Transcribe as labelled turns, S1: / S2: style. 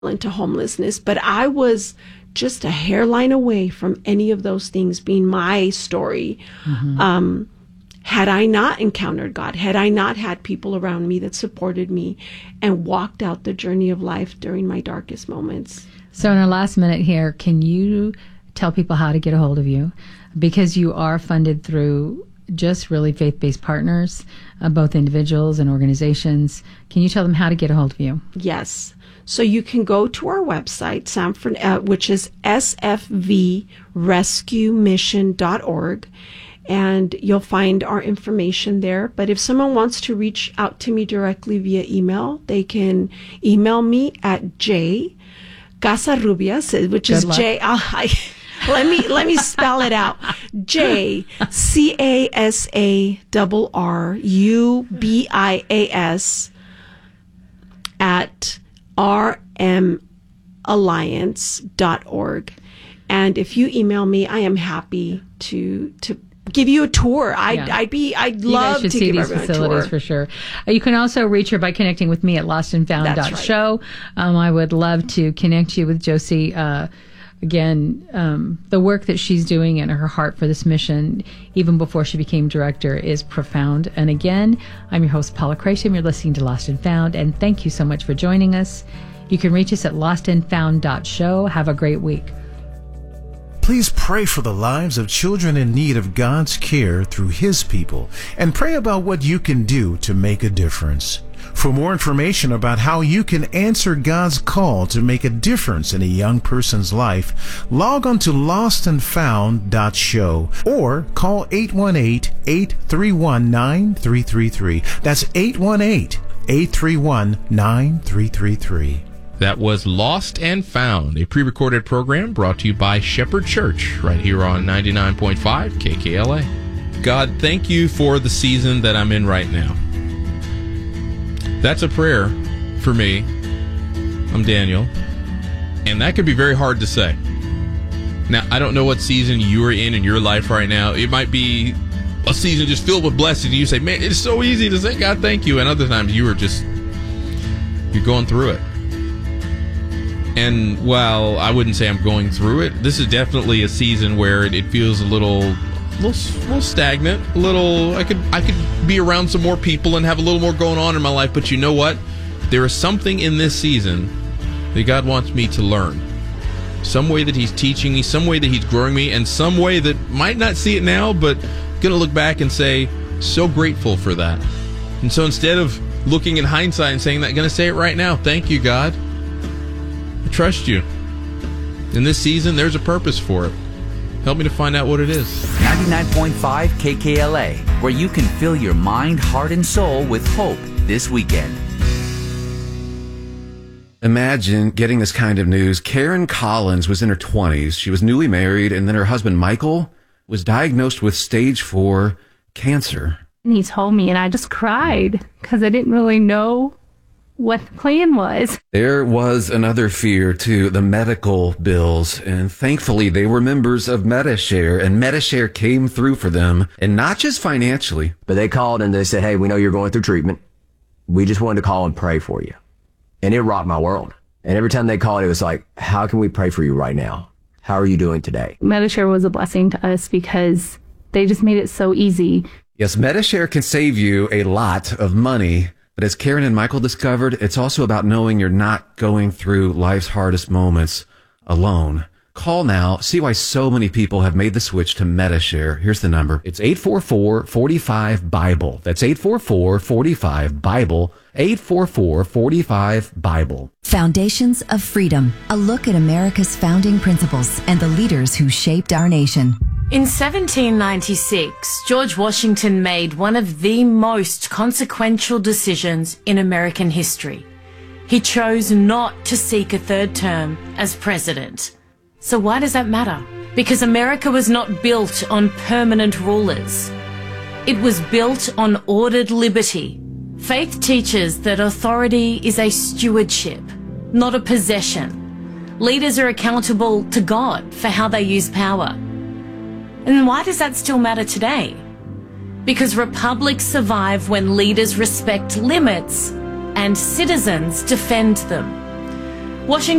S1: into homelessness, but I was just a hairline away from any of those things being my story. Had I not encountered God, had I not had people around me that supported me and walked out the journey of life during my darkest moments.
S2: So in our last minute here, can you tell people how to get a hold of you? Because you are funded through just really faith-based partners, both individuals and organizations. Can you tell them how to get a hold of you?
S1: Yes. So you can go to our website, which is sfvrescuemission.org, and you'll find our information there. But if someone wants to reach out to me directly via email, they can email me at jcasarubias, which is J. Let me spell it out. JCASARRUBIAS at rmalliance.org. And if you email me, I am happy to give you a tour. I'd love to see these facilities
S2: for sure. You can also reach her by connecting with me at lostandfound.show. I would love to connect you with Josie. Again, the work that she's doing and her heart for this mission, even before she became director, is profound. And again, I'm your host, Paula Creasham. You're listening to Lost and Found, and thank you so much for joining us. You can reach us at lostandfound.show. Have a great week.
S3: Please pray for the lives of children in need of God's care through His people, and pray about what you can do to make a difference. For more information about how you can answer God's call to make a difference in a young person's life, log on to lostandfound.show or call 818-831-9333. That's 818-831-9333.
S4: That was Lost and Found, a pre-recorded program brought to you by Shepherd Church, right here on 99.5 KKLA. God, thank you for the season that I'm in right now. That's a prayer for me. I'm Daniel. And that could be very hard to say. Now, I don't know what season you are in your life right now. It might be a season just filled with blessings. You say, man, it's so easy to say, God, thank you. And other times you're going through it. And while I wouldn't say I'm going through it, this is definitely a season where it feels a little stagnant. I could be around some more people and have a little more going on in my life. But you know what? There is something in this season that God wants me to learn. Some way that He's teaching me, some way that He's growing me, and some way that might not see it now, but going to look back and say, so grateful for that. And so instead of looking in hindsight and saying that, I'm going to say it right now. Thank you, God. I trust you. In this season, there's a purpose for it. Help me to find out what it is.
S5: 99.5 KKLA, where you can fill your mind, heart, and soul with hope this weekend.
S6: Imagine getting this kind of news. Karen Collins was in her 20s. She was newly married, and then her husband, Michael, was diagnosed with stage 4 cancer.
S7: And he told me, and I just cried because I didn't really know what the plan was.
S6: There was another fear, too, the medical bills. And thankfully, they were members of Medi-Share, and Medi-Share came through for them, and not just financially.
S8: But they called and they said, hey, we know you're going through treatment. We just wanted to call and pray for you. And it rocked my world. And every time they called, it was like, how can we pray for you right now? How are you doing today?
S7: Medi-Share was a blessing to us because they just made it so easy.
S6: Yes, Medi-Share can save you a lot of money. But as Karen and Michael discovered, it's also about knowing you're not going through life's hardest moments alone. Call now. See why so many people have made the switch to Medi-Share. Here's the number. It's 844-45-BIBLE. That's 844-45-BIBLE. 844-45-BIBLE.
S9: Foundations of Freedom. A look at America's founding principles and the leaders who shaped our nation.
S10: In 1796, George Washington made one of the most consequential decisions in American history. He chose not to seek a third term as president. So why does that matter? Because America was not built on permanent rulers. It was built on ordered liberty. Faith teaches that authority is a stewardship, not a possession. Leaders are accountable to God for how they use power. And why does that still matter today? Because republics survive when leaders respect limits and citizens defend them. Washington